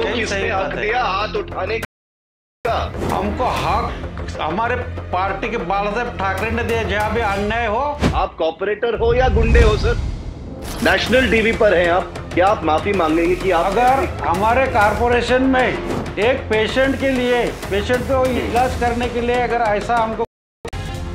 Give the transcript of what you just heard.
आपको किसने हक दिया हाथ उठाने का? हमको हक हमारे पार्टी के बालासाहेब ठाकरे ने दिया। जहाँ भी अन्याय हो। आप कॉर्पोरेटर हो या गुंडे हो सर? नेशनल टीवी पर हैं आप, क्या आप माफी मांगेंगे कि आप अगर हमारे कारपोरेशन में एक पेशेंट के लिए, पेशेंट को इलाज करने के लिए अगर ऐसा हमको